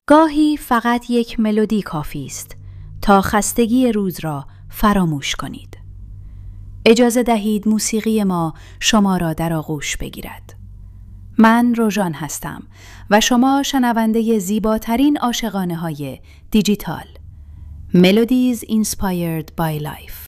گاهی فقط یک ملودی کافی است تا خستگی روز را فراموش کنید. اجازه دهید موسیقی ما شما را در آغوش بگیرد. من روژان هستم و شما شنونده زیباترین عاشقانه‌های دیجیتال. Melodies Inspired by Life.